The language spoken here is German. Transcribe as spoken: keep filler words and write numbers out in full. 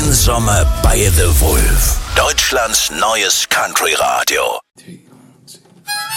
Ein Sommer bei The Wolf. Deutschlands neues Country-Radio.